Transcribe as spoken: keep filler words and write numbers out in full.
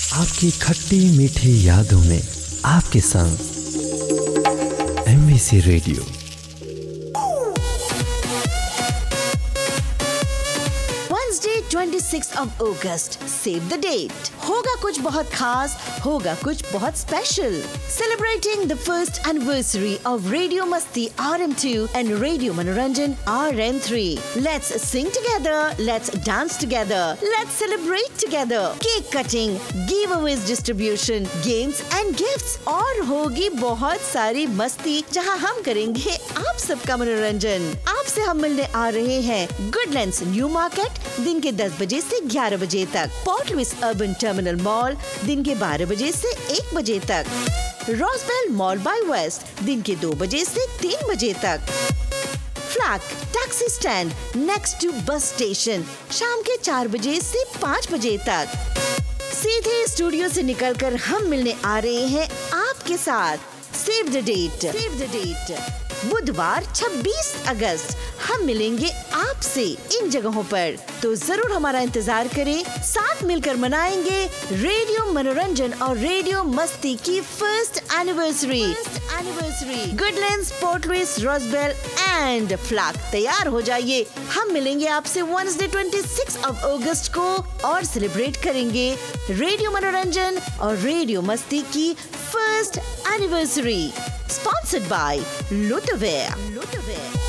आपकी खट्टी मीठी यादों में आपके संग एमबीसी रेडियो। छब्बीस of August, save the date. होगा कुछ बहुत खास, होगा कुछ बहुत special. Celebrating the first anniversary of Radio Masti R M two and Radio Manoranjan R M three. Let's sing together, let's dance together, let's celebrate together. Cake cutting, giveaways distribution, games and gifts. और होगी बहुत सारी मस्ती जहां हम करेंगे आप सबका मनोरंजन। आपसे हम मिलने आ रहे हैं गुडलैंड्स न्यू मार्केट दिन के दस बजे से ग्यारह बजे तक, port Louis urban terminal mall दिन के बारह बजे से एक बजे तक, रोजबेल मॉल बाय वेस्ट दिन के दो बजे से तीन बजे तक, flag taxi stand next to bus station शाम के चार बजे से पाँच बजे तक। सीधे स्टूडियो से निकलकर हम मिलने आ रहे हैं आपके साथ। Save the date, save the date बुधवार छब्बीस अगस्त हम मिलेंगे आपसे इन जगहों पर, तो जरूर हमारा इंतजार करें। साथ मिलकर मनाएंगे रेडियो मनोरंजन और रेडियो मस्ती की first anniversary anniversary Goodlands, port Louis, Rosebel and flag. तैयार हो जाइए, हम मिलेंगे आपसे वेडनेसडे छब्बीस of अगस्त को और सेलिब्रेट करेंगे रेडियो मनोरंजन और रेडियो मस्ती की first anniversary. Sponsored by Lutherware.